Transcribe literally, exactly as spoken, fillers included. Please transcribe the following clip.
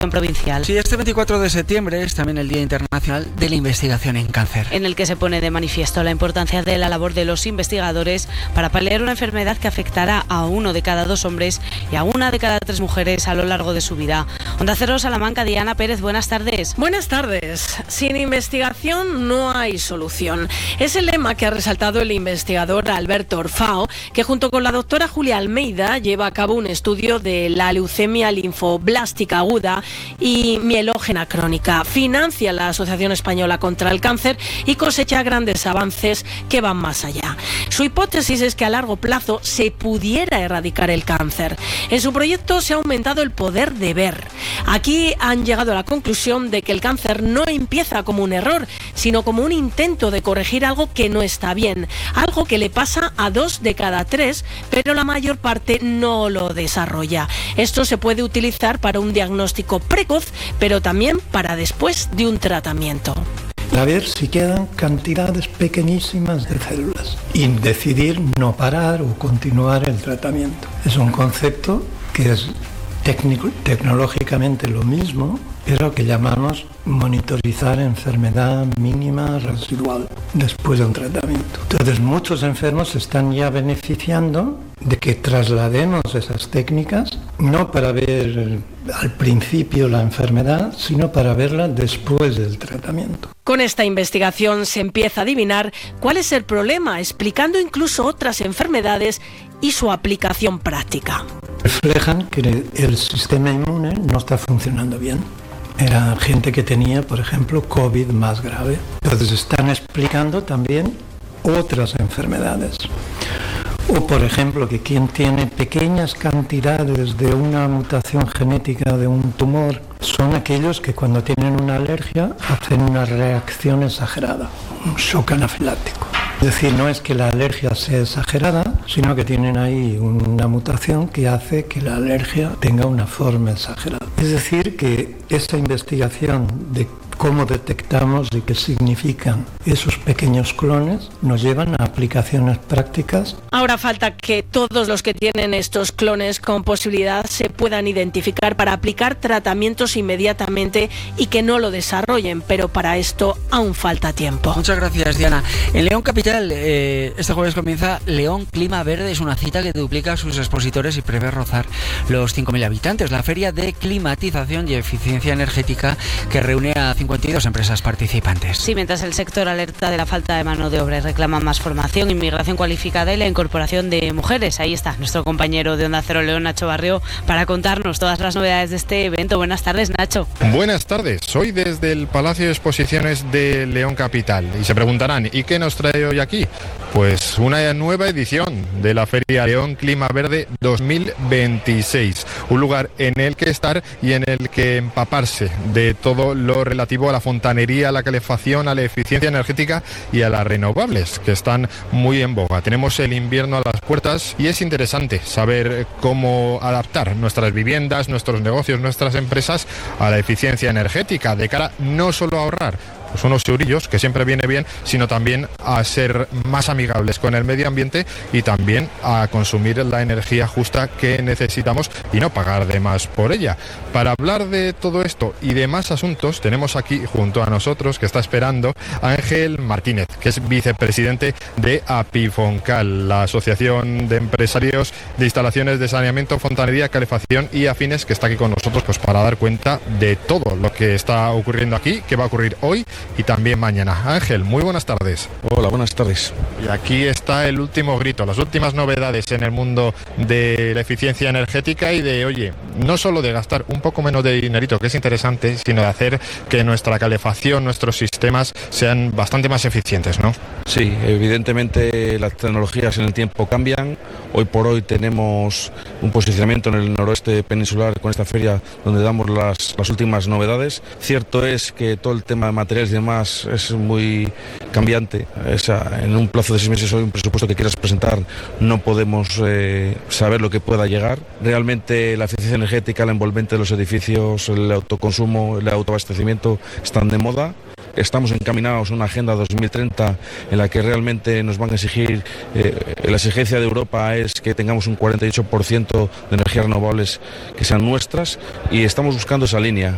provincial. Sí, este veinticuatro de septiembre es también el Día Internacional de la Investigación en Cáncer, en el que se pone de manifiesto la importancia de la labor de los investigadores para paliar una enfermedad que afectará a uno de cada dos hombres y a una de cada tres mujeres a lo largo de su vida. Onda Cero Salamanca, Diana Pérez, buenas tardes. Buenas tardes. Sin investigación no hay solución. Es el lema que ha resaltado el investigador Alberto Orfao, que junto con la doctora Julia Almeida lleva a cabo un estudio de la leucemia linfoblástica aguda y mielógena crónica. Financia la Asociación Española contra el Cáncer y cosecha grandes avances que van más allá. Su hipótesis es que a largo plazo se pudiera erradicar el cáncer. En su proyecto se ha aumentado el poder de ver. Aquí han llegado a la conclusión de que el cáncer no empieza como un error, sino como un intento de corregir algo que no está bien, algo que le pasa a dos de cada tres, pero la mayor parte no lo desarrolla. Esto se puede utilizar para un diagnóstico precoz, pero también para después de un tratamiento. A ver si quedan cantidades pequeñísimas de células y decidir no parar o continuar el tratamiento. Es un concepto que es técnico, tecnológicamente lo mismo, pero que llamamos monitorizar enfermedad mínima residual después de un tratamiento. Entonces muchos enfermos se están ya beneficiando de que traslademos esas técnicas, no para ver al principio la enfermedad, sino para verla después del tratamiento. Con esta investigación se empieza a adivinar cuál es el problema, explicando incluso otras enfermedades y su aplicación práctica. Reflejan que el sistema inmune no está funcionando bien. Era gente que tenía, por ejemplo, COVID más grave. Entonces están explicando también otras enfermedades. O, por ejemplo, que quien tiene pequeñas cantidades de una mutación genética de un tumor son aquellos que cuando tienen una alergia hacen una reacción exagerada, un shock anafiláctico. Es decir, no es que la alergia sea exagerada, sino que tienen ahí una mutación que hace que la alergia tenga una forma exagerada. Es decir, que esta investigación de cómo detectamos y qué significan esos pequeños clones nos llevan a aplicaciones prácticas. Ahora falta que todos los que tienen estos clones con posibilidad se puedan identificar para aplicar tratamientos inmediatamente y que no lo desarrollen, pero para esto aún falta tiempo. Muchas gracias, Diana. En León Capital, eh, este jueves comienza León Clima Verde. Es una cita que duplica sus expositores y prevé rozar los cinco mil habitantes. La feria de climatización y eficiencia energética que reúne a cincuenta y dos empresas participantes. Sí, mientras el sector alerta de la falta de mano de obra y reclama más formación, inmigración cualificada y la incorporación de mujeres. Ahí está nuestro compañero de Onda Cero León, Nacho Barrio, para contarnos todas las novedades de este evento. Buenas tardes, Nacho. Buenas tardes. Soy desde el Palacio de Exposiciones de León Capital. Y se preguntarán, ¿y qué nos trae hoy aquí? Pues una nueva edición de la Feria León Clima Verde dos mil veintiséis. Un lugar en el que estar y en el que empaparse de todo lo relativo a la fontanería, a la calefacción, a la eficiencia energética y a las renovables, que están muy en boga. Tenemos el invierno a las puertas y es interesante saber cómo adaptar nuestras viviendas, nuestros negocios, nuestras empresas a la eficiencia energética, de cara no solo a ahorrar pues unos eurillos, que siempre viene bien, sino también a ser más amigables con el medio ambiente y también a consumir la energía justa que necesitamos y no pagar de más por ella. Para hablar de todo esto y de más asuntos, tenemos aquí junto a nosotros, que está esperando, a Ángel Martínez, que es vicepresidente de Apifoncal, la Asociación de Empresarios de Instalaciones de Saneamiento, Fontanería, Calefacción y Afines, que está aquí con nosotros pues para dar cuenta de todo lo que está ocurriendo aquí, que va a ocurrir hoy y también mañana. Ángel, muy buenas tardes. Hola, buenas tardes. Y aquí está el último grito, las últimas novedades en el mundo de la eficiencia energética y de, oye, no solo de gastar un poco menos de dinerito, que es interesante, sino de hacer que nuestra calefacción, nuestros sistemas sean bastante más eficientes, ¿no? Sí, evidentemente las tecnologías en el tiempo cambian. Hoy por hoy tenemos un posicionamiento en el noroeste peninsular con esta feria donde damos las, las últimas novedades. Cierto es que todo el tema de materiales y demás es muy cambiante. Es a, en un plazo de seis meses hoy un presupuesto que quieras presentar no podemos eh, saber lo que pueda llegar. Realmente la eficiencia energética, la envolvente de los edificios, el autoconsumo, el autoabastecimiento están de moda. Estamos encaminados a una agenda dos mil treinta en la que realmente nos van a exigir, eh, la exigencia de Europa es que tengamos un cuarenta y ocho por ciento de energías renovables que sean nuestras y estamos buscando esa línea.